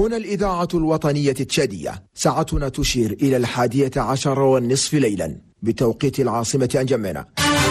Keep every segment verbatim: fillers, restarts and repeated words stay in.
هنا الإذاعة الوطنية التشادية، ساعتنا تشير إلى الحادية عشر والنصف ليلا بتوقيت العاصمة أنجمينا.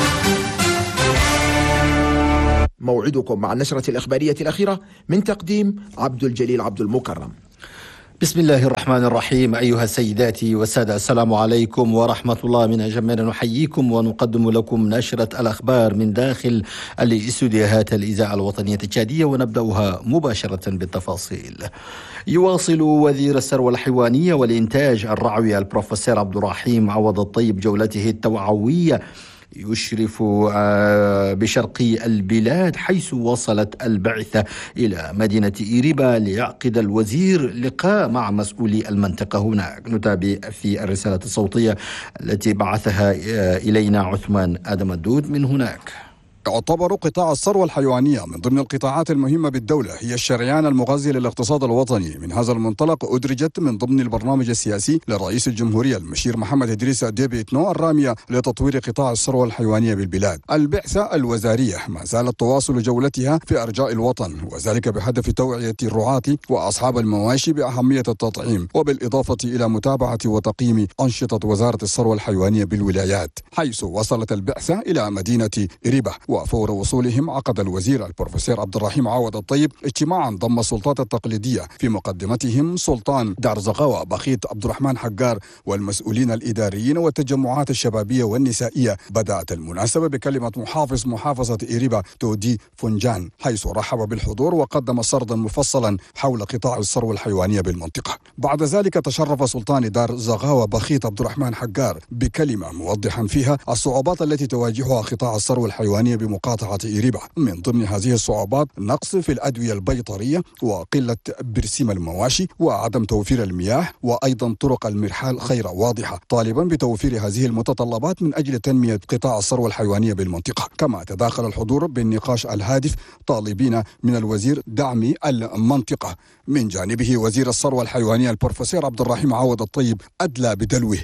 موعدكم مع النشرة الإخبارية الأخيرة من تقديم عبد الجليل عبد المكرم. بسم الله الرحمن الرحيم. أيها السيدات والسادة، السلام عليكم ورحمة الله. من أجمعنا نحييكم ونقدم لكم نشرة الأخبار من داخل الاستوديوهات الإذاعة الوطنية التشادية، ونبدأها مباشرة بالتفاصيل. يواصل وزير الثروة الحيوانية والإنتاج الرعوي البروفيسور عبد الرحيم عوض الطيب جولته التوعوية يشرف بشرقي البلاد، حيث وصلت البعثة إلى مدينة إيريبا ليعقد الوزير لقاء مع مسؤولي المنطقة هناك. نتابع في الرسالة الصوتية التي بعثها إلينا عثمان آدم الدود من هناك. يعتبر قطاع الثروة الحيوانية من ضمن القطاعات المهمة بالدولة، هي الشريان المغذي للاقتصاد الوطني. من هذا المنطلق أدرجت من ضمن البرنامج السياسي لرئيس الجمهورية المشير محمد إدريس ديبي إتنو الرامية لتطوير قطاع الثروة الحيوانية بالبلاد. البعثة الوزارية ما زالت تواصل جولتها في أرجاء الوطن، وذلك بهدف توعية الرعاة وأصحاب المواشي بأهمية التطعيم، وبالإضافة إلى متابعة وتقييم أنشطة وزارة الثروة الحيوانية بالولايات، حيث وصلت البعثة إلى مدينة إيريبا. وفور وصولهم عقد الوزير البروفيسور عبد الرحيم عوض الطيب اجتماعا ضم السلطات التقليدية، في مقدمتهم سلطان دار زغاوة بخيت عبد الرحمن حجار والمسؤولين الإداريين والتجمعات الشبابية والنسائية. بدأت المناسبة بكلمة محافظ محافظة إيريبا تودي فنجان، حيث رحب بالحضور وقدم سردا مفصلا حول قطاع الثروة الحيوانية بالمنطقة. بعد ذلك تشرف سلطان دار زغاوة بخيت عبد الرحمن حجار بكلمة موضحا فيها الصعوبات التي تواجهها قطاع الثروة الحيوانية بمقاطعة إيريبا. من ضمن هذه الصعوبات نقص في الأدوية البيطرية، وقلة برسيم المواشي، وعدم توفير المياه، وأيضا طرق المرحال غير واضحة، طالبا بتوفير هذه المتطلبات من أجل تنمية قطاع الثروة الحيوانية بالمنطقة. كما تداخل الحضور بالنقاش الهادف طالبين من الوزير دعم المنطقة. من جانبه وزير الثروة الحيوانية البروفيسور عبد الرحيم عوض الطيب أدلى بدلوه.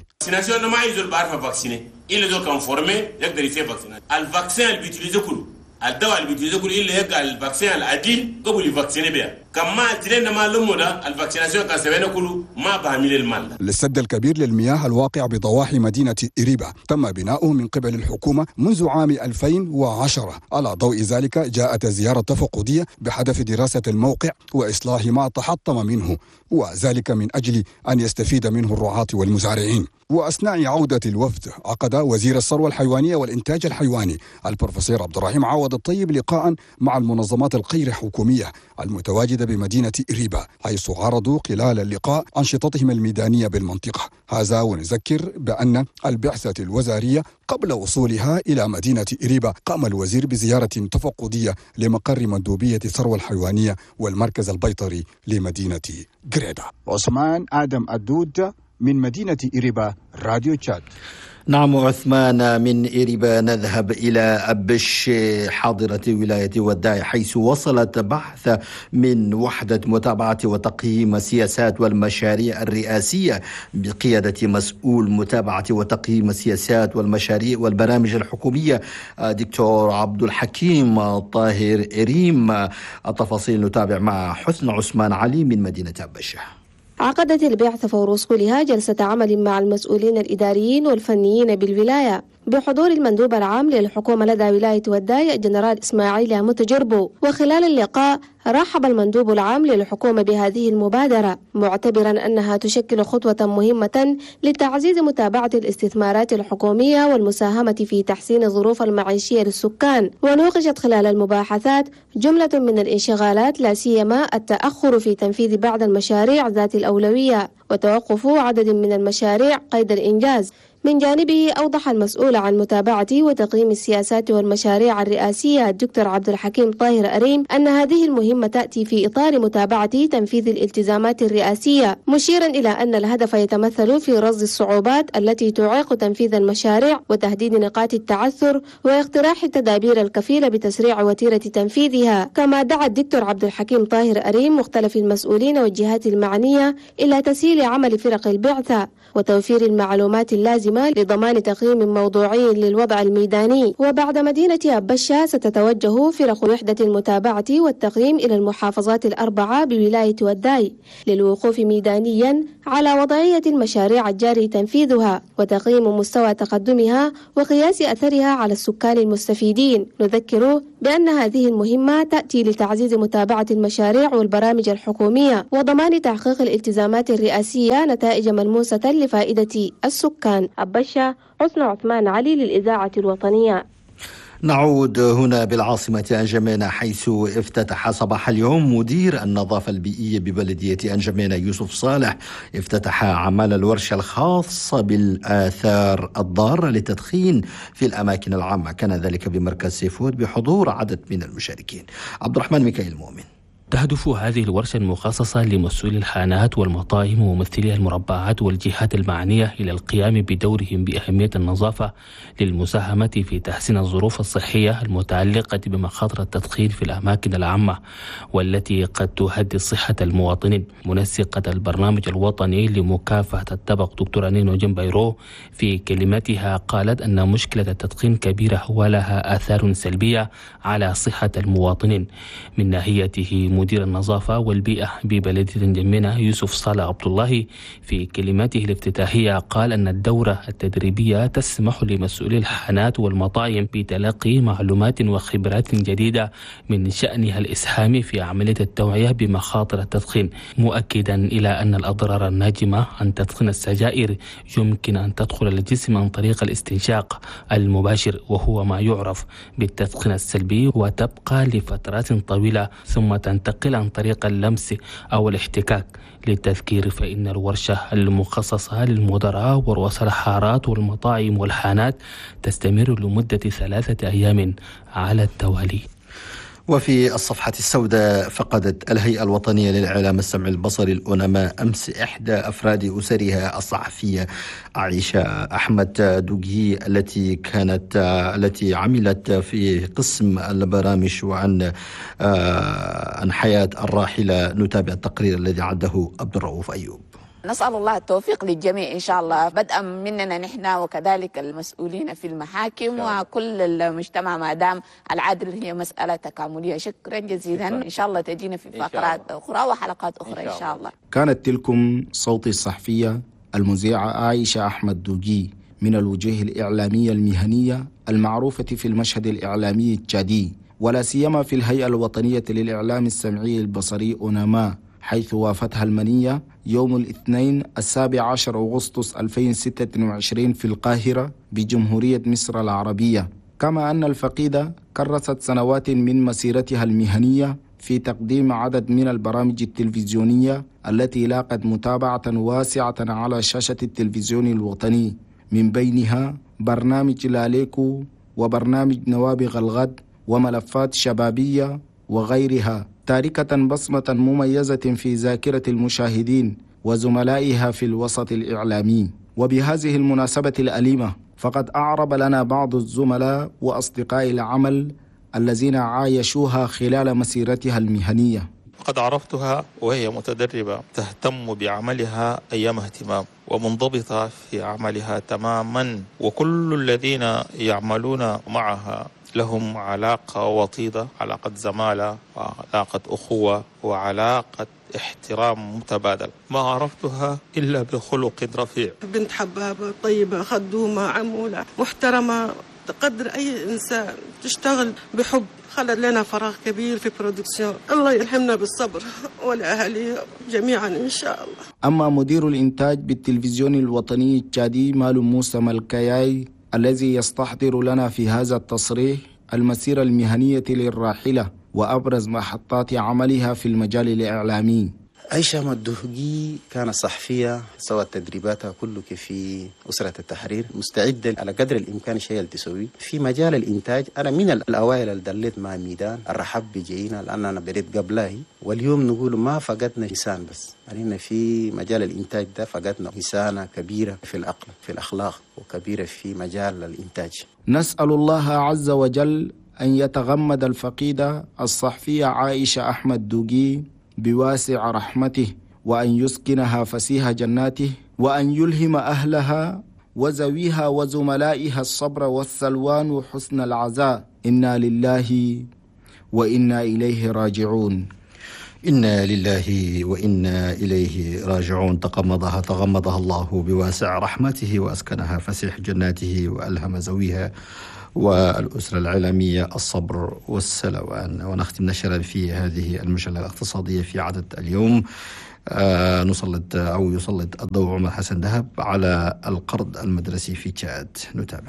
اللي دول كان فورمي يقدر يصير فاكسين. الفاكسين اللي بيتليزه كله، الدواء اللي بيتليزه كله اللي يقع الفاكسين العديل قبل يفاكسيني بيها. كما تلين ما لمو ده الفاكسيناسيون كان سوينا كله ما بعمل المال. للسد الكبير للمياه الواقع بضواحي مدينة إيريبا تم بناؤه من قبل الحكومة منذ عام ألفين وعشرة. على ضوء ذلك جاءت زيارة تفقدية بهدف دراسة الموقع وإصلاح ما تحطم منه، وذلك من أجل أن يستفيد منه الرعاة والمزارعين. وأثناء عودة الوفد عقد وزير الثروة الحيوانية والإنتاج الحيواني البروفيسور عبد الرحيم عوض الطيب لقاء مع المنظمات الغير حكومية المتواجدة بمدينة إيريبا، حيث عرضوا خلال اللقاء أنشطتهم الميدانية بالمنطقة. هذا ونذكر بأن البعثة الوزارية قبل وصولها إلى مدينة إيريبا قام الوزير بزيارة تفقدية لمقر مندوبية الثروة الحيوانية والمركز البيطري لمدينة غريبة. عثمان آدم الدود من مدينة إيريبا، راديو تشاد. نعم عثمان، من إيريبا نذهب إلى أبش حاضرة ولاية وداي، حيث وصلت بحث من وحدة متابعة وتقييم السياسات والمشاريع الرئاسية بقيادة مسؤول متابعة وتقييم السياسات والمشاريع والبرامج الحكومية دكتور عبد الحكيم طاهر إريم. التفاصيل نتابع مع حسن عثمان علي من مدينة أبش. عقدت البعثة فور وصولها جلسة عمل مع المسؤولين الإداريين والفنيين بالولاية بحضور المندوب العام للحكومة لدى ولاية وداي الجنرال إسماعيل متجربو. وخلال اللقاء رحب المندوب العام للحكومة بهذه المبادرة، معتبرا أنها تشكل خطوة مهمة لتعزيز متابعة الاستثمارات الحكومية والمساهمة في تحسين الظروف المعيشية للسكان. ونوقشت خلال المباحثات جملة من الانشغالات، لا سيما التأخر في تنفيذ بعض المشاريع ذات الأولوية وتوقف عدد من المشاريع قيد الإنجاز. من جانبه أوضح المسؤول عن متابعة وتقييم السياسات والمشاريع الرئاسية الدكتور عبد الحكيم طاهر أريم أن هذه المهمة تأتي في إطار متابعة تنفيذ الالتزامات الرئاسية، مشيرا إلى أن الهدف يتمثل في رصد الصعوبات التي تعيق تنفيذ المشاريع وتحديد نقاط التعثر واقتراح التدابير الكفيلة بتسريع وتيرة تنفيذها. كما دعا الدكتور عبد الحكيم طاهر أريم مختلف المسؤولين والجهات المعنية إلى تسهيل عمل فرق البعثة وتوفير المعلومات اللازمة اللازمة لضمان تقييم موضوعي للوضع الميداني. وبعد مدينة أبشة ستتوجه فرق وحدة المتابعة والتقييم إلى المحافظات الأربعة بولاية وداي للوقوف ميدانيا على وضعية المشاريع الجاري تنفيذها وتقييم مستوى تقدمها وقياس أثرها على السكان المستفيدين. نذكر بأن هذه المهمة تأتي لتعزيز متابعة المشاريع والبرامج الحكومية وضمان تحقيق الالتزامات الرئاسية نتائج ملموسة لفائدة السكان. أبشة، حسن عثمان علي للإذاعة الوطنية. نعود هنا بالعاصمة أنجمينا، حيث افتتح صباح اليوم مدير النظافة البيئية ببلدية أنجمينا يوسف صالح افتتح أعمال الورشة الخاصة بالآثار الضارة للتدخين في الأماكن العامة. كان ذلك بمركز سيفود بحضور عدد من المشاركين. عبد الرحمن ميكائيل مؤمن. تهدف هذه الورشة المخصصة لمسؤولي الحانات والمطاعم وممثلي المربعات والجهات المعنية إلى القيام بدورهم بأهمية النظافة للمساهمة في تحسين الظروف الصحية المتعلقة بمخاطر التدخين في الأماكن العامة والتي قد تهدد صحة المواطنين. منسقة البرنامج الوطني لمكافحة التبغ دكتورة نينو جنبيرو في كلمتها قالت أن مشكلة التدخين كبيرة ولها آثار سلبية على صحة المواطنين. من ناحيته مدير النظافة والبيئة ببلدية أنجمينا يوسف صالح عبد الله في كلمته الافتتاحية قال أن الدورة التدريبية تسمح لمسؤولي الحانات والمطاعم بتلقي معلومات وخبرات جديدة من شأنها الإسهام في عملية التوعية بمخاطر التدخين، مؤكدا إلى أن الأضرار الناجمة عن تدخين السجائر يمكن أن تدخل الجسم عن طريق الاستنشاق المباشر وهو ما يعرف بالتدخين السلبي وتبقى لفترات طويلة ثم تنتقل عن طريق اللمس أو الاحتكاك. للتذكير فإن الورشة المخصصة للمدراء ورؤساء الحارات والمطاعم والحانات تستمر لمدة ثلاثة أيام على التوالي. وفي الصفحة السوداء فقدت الهيئة الوطنية للإعلام السمعي البصري الأنماء أمس إحدى أفراد أسرها الصحفية عائشة أحمد دوغي التي كانت التي عملت في قسم البرامج وعن عن حياة الراحلة. نتابع التقرير الذي عده عبد الرؤوف أيوب. نسأل الله التوفيق للجميع إن شاء الله، بدءا مننا نحن وكذلك المسؤولين في المحاكم وكل المجتمع ما دام العدل هي مسألة تكاملية. شكرا جزيلا، إن شاء الله تجينا في فقرات أخرى وحلقات أخرى إن شاء الله. كانت تلكم صوتي الصحفية المذيعة عائشة أحمد دوغي من الوجوه الإعلامية المهنية المعروفة في المشهد الإعلامي التشادي ولا سيما في الهيئة الوطنية للإعلام السمعي البصري أوناما، حيث وافتها المنية يوم الاثنين السابع عشر أغسطس ألفين وستة وعشرين في القاهرة بجمهورية مصر العربية. كما أن الفقيدة كرست سنوات من مسيرتها المهنية في تقديم عدد من البرامج التلفزيونية التي لاقت متابعة واسعة على شاشة التلفزيون الوطني، من بينها برنامج لاليكو وبرنامج نوابغ الغد وملفات شبابية وغيرها، تاركة بصمة مميزة في ذاكرة المشاهدين وزملائها في الوسط الإعلامي. وبهذه المناسبة الأليمة فقد أعرب لنا بعض الزملاء وأصدقاء العمل الذين عايشوها خلال مسيرتها المهنية. قد عرفتها وهي متدربة تهتم بعملها أيام اهتمام ومنضبطة في عملها تماما، وكل الذين يعملون معها لهم علاقة وطيدة، علاقة زمالة وعلاقة أخوة وعلاقة احترام متبادل. ما عرفتها إلا بخلق رفيع. بنت حبابة طيبة خدومة عمولة محترمة تقدر أي إنسان، تشتغل بحب. خلت لنا فراغ كبير في برودكسيون، الله يلهمنا بالصبر والأهالي جميعا إن شاء الله. أما مدير الإنتاج بالتلفزيون الوطني التشادي مالو موسى ملكياي الذي يستحضر لنا في هذا التصريح المسيرة المهنية للراحلة وأبرز محطات عملها في المجال الإعلامي. عائشة أحمد دوغي كانت صحفية، سوت تدريباتها كله في أسرة التحرير، مستعدة على قدر الإمكان الشيء اللي تسويه في مجال الإنتاج. أنا من الأوائل اللي دليت مع ميدان الرحب بجينا لأن أنا بديت قبلها، واليوم نقول ما فقدنا لسان بس، يعني في مجال الإنتاج ده فقدنا لسانة كبيرة في العقل في الأخلاق وكبيرة في مجال الإنتاج. نسأل الله عز وجل أن يتغمد الفقيدة الصحفية عائشة أحمد دوغي بواسع رحمته، وأن يسكنها فسيح جناته، وأن يلهم أهلها وزويها وزملائها الصبر والسلوان وحسن العزاء. إنا لله وإنا إليه راجعون. إنا لله وإنا إليه راجعون. تغمضها تغمضها الله بواسع رحمته وأسكنها فسيح جناته وألهم زويها والأسرة العالمية الصبر والسلوان. ونختم نشرا في هذه المجلة الاقتصادية في عدد اليوم. آه نسلط أو يسلط الضوء عمر حسن دهب على القرض المدرسي في تشاد. نتابع.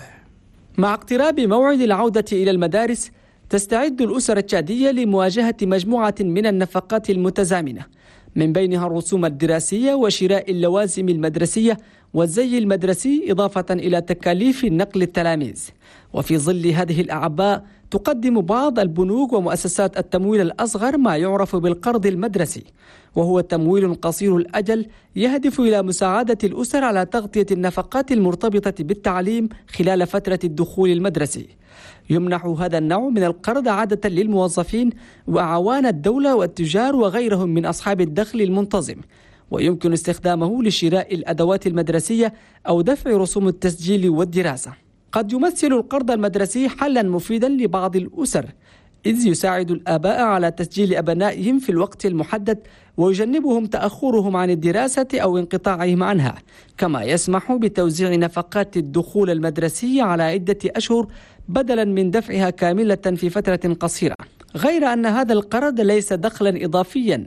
مع اقتراب موعد العودة إلى المدارس، تستعد الأسر التشادية لمواجهة مجموعة من النفقات المتزامنة، من بينها الرسوم الدراسية وشراء اللوازم المدرسية والزي المدرسي، إضافة إلى تكاليف نقل التلاميذ. وفي ظل هذه الأعباء تقدم بعض البنوك ومؤسسات التمويل الأصغر ما يعرف بالقرض المدرسي، وهو تمويل قصير الأجل يهدف إلى مساعدة الأسر على تغطية النفقات المرتبطة بالتعليم خلال فترة الدخول المدرسي. يمنح هذا النوع من القرض عادة للموظفين وأعوان الدولة والتجار وغيرهم من أصحاب الدخل المنتظم، ويمكن استخدامه لشراء الأدوات المدرسية أو دفع رسوم التسجيل والدراسة. قد يمثل القرض المدرسي حلا مفيدا لبعض الأسر، إذ يساعد الآباء على تسجيل أبنائهم في الوقت المحدد ويجنبهم تأخرهم عن الدراسة أو انقطاعهم عنها، كما يسمح بتوزيع نفقات الدخول المدرسي على عدة أشهر بدلا من دفعها كاملة في فترة قصيرة. غير أن هذا القرض ليس دخلا إضافيا،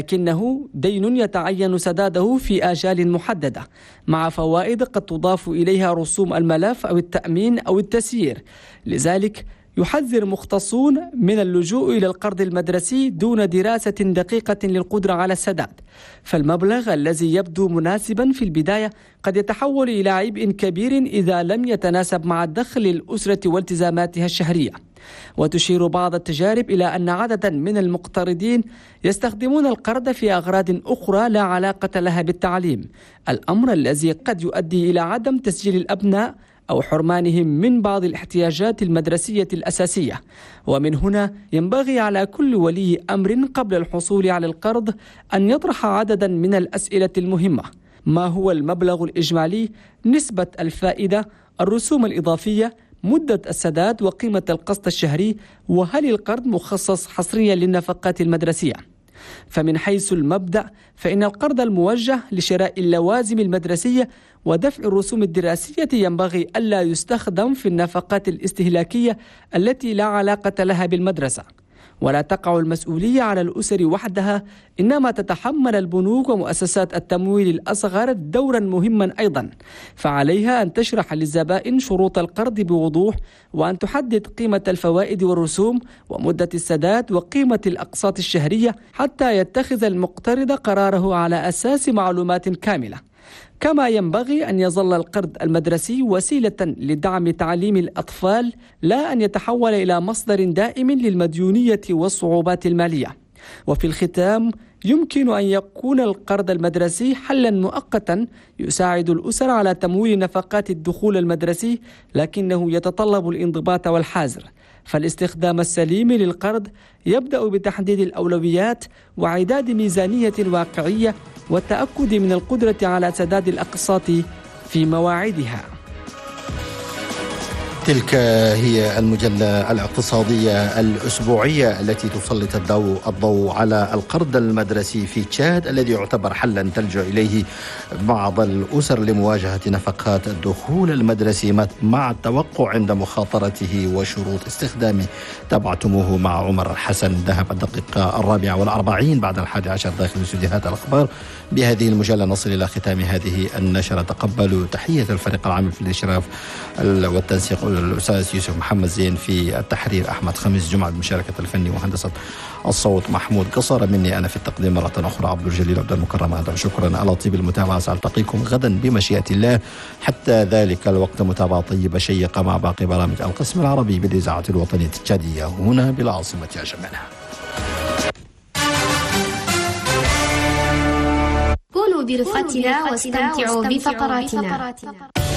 لكنه دين يتعين سداده في آجال محددة، مع فوائد قد تضاف إليها رسوم الملف أو التأمين أو التسيير. لذلك يحذر مختصون من اللجوء إلى القرض المدرسي دون دراسة دقيقة للقدرة على السداد، فالمبلغ الذي يبدو مناسبا في البداية قد يتحول إلى عبء كبير إذا لم يتناسب مع دخل الأسرة والتزاماتها الشهرية. وتشير بعض التجارب إلى أن عددا من المقترضين يستخدمون القرض في أغراض أخرى لا علاقة لها بالتعليم، الأمر الذي قد يؤدي إلى عدم تسجيل الأبناء أو حرمانهم من بعض الاحتياجات المدرسية الأساسية. ومن هنا ينبغي على كل ولي أمر قبل الحصول على القرض أن يطرح عددا من الأسئلة المهمة: ما هو المبلغ الإجمالي؟ نسبة الفائدة؟ الرسوم الإضافية؟ مدة السداد وقيمة القسط الشهري؟ وهل القرض مخصص حصريا للنفقات المدرسية؟ فمن حيث المبدأ فإن القرض الموجه لشراء اللوازم المدرسية ودفع الرسوم الدراسية ينبغي ألا يستخدم في النفقات الاستهلاكية التي لا علاقة لها بالمدرسة، ولا تقع المسؤولية على الأسر وحدها، إنما تتحمل البنوك ومؤسسات التمويل الأصغر دورا مهما أيضا. فعليها أن تشرح للزبائن شروط القرض بوضوح، وأن تحدد قيمة الفوائد والرسوم ومدة السداد وقيمة الأقساط الشهرية حتى يتخذ المقترض قراره على أساس معلومات كاملة. كما ينبغي أن يظل القرض المدرسي وسيلة لدعم تعليم الأطفال، لا أن يتحول إلى مصدر دائم للمديونية والصعوبات المالية. وفي الختام، يمكن أن يكون القرض المدرسي حلا مؤقتا يساعد الأسر على تمويل نفقات الدخول المدرسي، لكنه يتطلب الانضباط والحذر. فالاستخدام السليم للقرض يبدأ بتحديد الأولويات وإعداد ميزانية واقعية والتأكد من القدرة على سداد الأقساط في مواعيدها. تلك هي المجلة الاقتصادية الأسبوعية التي تسلط الضوء الضوء على القرض المدرسي في تشاد، الذي يعتبر حلا تلجأ إليه بعض الأسر لمواجهة نفقات الدخول المدرسي مع التوقع عند مخاطرته وشروط استخدامه. تابعتموه مع عمر حسن دهب الدقيقة الرابعة والأربعين بعد الحادي عشر داخل استديوهات الأخبار. بهذه المجلة نصل إلى ختام هذه النشرة. تقبلوا تحية الفريق العام في الإشراف والتنسيق الأستاذ يوسف محمد زين، في التحرير أحمد خميس جمعة، بمشاركة الفني وهندسة الصوت محمود قصر، مني أنا في التقديم مرة أخرى عبد الجليل عبد المكرم آدم. شكرا على طيب المتابعة، سألتقيكم غدا بمشيئة الله. حتى ذلك الوقت متابعة طيبة شيقة مع باقي برامج القسم العربي بالإذاعة الوطنية التشادية هنا بالعاصمة جمنة. كونوا برفقتنا واستمتعوا بفقراتنا.